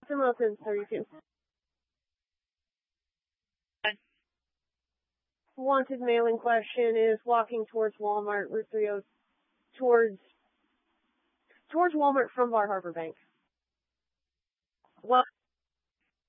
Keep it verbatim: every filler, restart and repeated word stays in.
Hamilton, thirty-two. Wanted mailing question is walking towards Walmart, Route three oh, towards, towards Walmart from Bar Harbor Bank. Well,